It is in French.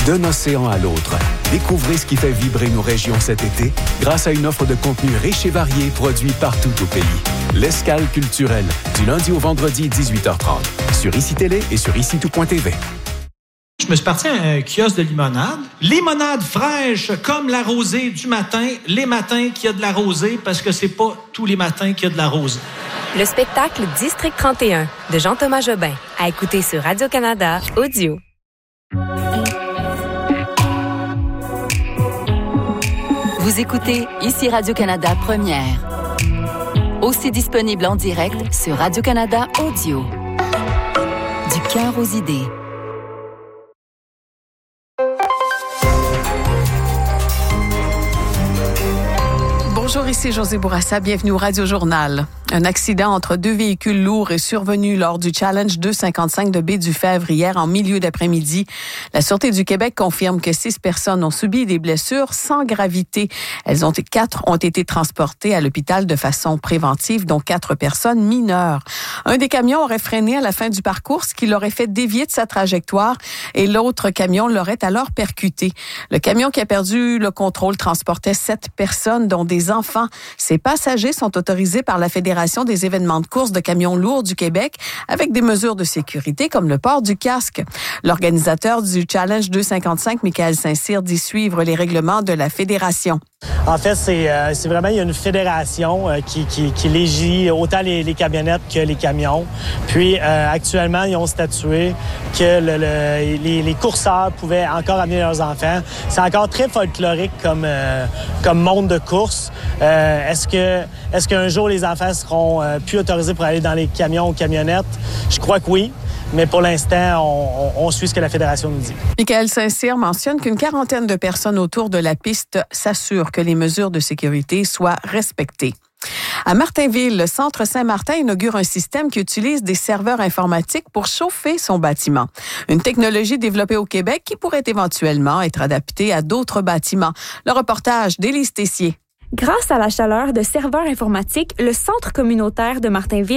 D'un océan à l'autre, découvrez ce qui fait vibrer nos régions cet été grâce à une offre de contenu riche et varié produit partout au pays. L'Escale culturelle, du lundi au vendredi 18h30, sur ICI Télé et sur ICI-tout.tv. Je me suis parti à un kiosque de limonade. Limonade fraîche comme la rosée du matin. Les matins qu'il y a de la rosée parce que c'est pas tous les matins qu'il y a de la rosée. Le spectacle District 31 de Jean-Thomas Jobin à écouter sur Radio-Canada Audio. Vous écoutez ici Radio-Canada Première. Aussi disponible en direct sur Radio-Canada Audio. Du cœur aux idées. Bonjour, ici José Bourassa, bienvenue au Radio Journal. Un accident entre deux véhicules lourds est survenu lors du Challenge 255 de Baie-du-Fèvre hier en milieu d'après-midi. La Sûreté du Québec confirme que 6 personnes ont subi des blessures sans gravité. 4 ont été transportées à l'hôpital de façon préventive, dont 4 personnes mineures. Un des camions aurait freiné à la fin du parcours, ce qui l'aurait fait dévier de sa trajectoire et l'autre camion l'aurait alors percuté. Le camion qui a perdu le contrôle transportait 7 personnes, dont des enfants. Ces passagers sont autorisés par la Fédération des événements de course de camions lourds du Québec avec des mesures de sécurité comme le port du casque. L'organisateur du Challenge 255, Michael Saint-Cyr, dit suivre les règlements de la Fédération. En fait, c'est vraiment, il y a une fédération qui légit autant les camionnettes que les camions. Puis, actuellement, ils ont statué que les courseurs pouvaient encore amener leurs enfants. C'est encore très folklorique comme monde de course. Est-ce qu'un jour, les enfants seront plus autorisés pour aller dans les camions ou camionnettes? Je crois que oui. Mais pour l'instant, on suit ce que la Fédération nous dit. Michael Saint-Cyr mentionne qu'une quarantaine de personnes autour de la piste s'assurent que les mesures de sécurité soient respectées. À Martinville, le Centre Saint-Martin inaugure un système qui utilise des serveurs informatiques pour chauffer son bâtiment. Une technologie développée au Québec qui pourrait éventuellement être adaptée à d'autres bâtiments. Le reportage d'Élise Tessier. Grâce à la chaleur de serveurs informatiques, le Centre communautaire de Martinville